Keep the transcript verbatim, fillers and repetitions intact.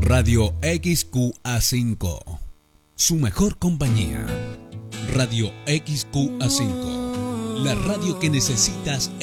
Radio X Q A cinco, su mejor compañía. Radio X Q A cinco, la radio que necesitas